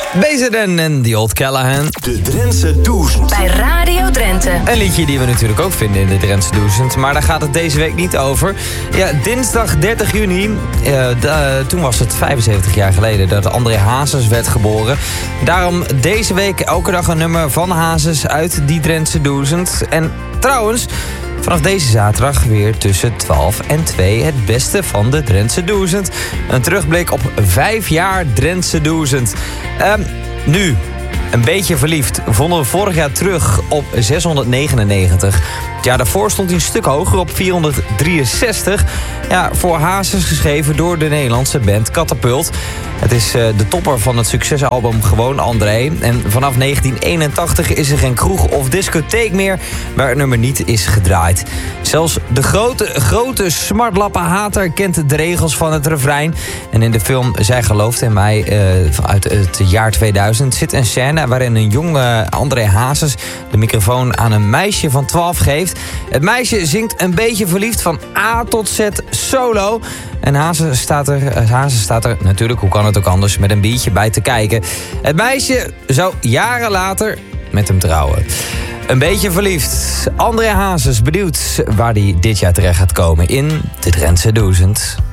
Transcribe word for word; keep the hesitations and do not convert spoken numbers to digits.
Bezenden en The Old Callahan. De Drentse Duizend. Bij Radio Drenthe. Een liedje die we natuurlijk ook vinden in de Drentse Duizend. Maar daar gaat het deze week niet over. Ja, dinsdag dertig juni. Uh, de, toen was het vijfenzeventig jaar geleden dat André Hazes werd geboren. Daarom deze week elke dag een nummer van Hazes uit die Drentse Duizend. En trouwens, vanaf deze zaterdag weer tussen twaalf en twee het beste van de Drentse Duizend. Een terugblik op vijf jaar Drentse Duizend. Um, nu, een beetje verliefd vonden we vorig jaar terug op zeshonderdnegenennegentig. Het jaar daarvoor stond hij een stuk hoger op vierhonderddrieënzestig. Ja, voor Hazes geschreven door de Nederlandse band Catapult. Het is uh, de topper van het succesalbum Gewoon André. En vanaf negentien eenentachtig is er geen kroeg of discotheek meer waar het nummer niet is gedraaid. Zelfs de grote, grote smartlappenhater kent de regels van het refrein. En in de film Zij gelooft in mij uh, uit het jaar tweeduizend zit een scène waarin een jonge André Hazes de microfoon aan een meisje van twaalf geeft. Het meisje zingt een beetje verliefd van A tot Z solo. En Hazes staat er, Hazes staat er natuurlijk, hoe kan het ook anders, met een biertje bij te kijken. Het meisje zou jaren later met hem trouwen. Een beetje verliefd. André Hazes benieuwd waar hij dit jaar terecht gaat komen in de Drentse Duizend.